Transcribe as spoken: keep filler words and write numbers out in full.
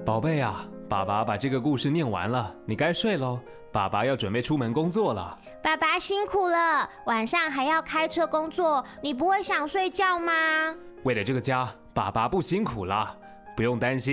宝贝啊，爸爸把这个故事念完了，你该睡喽。爸爸要准备出门工作了。 爸爸辛苦了，晚上还要开车工作，你不会想睡觉吗？ 为了这个家，爸爸不辛苦啦，不用担心。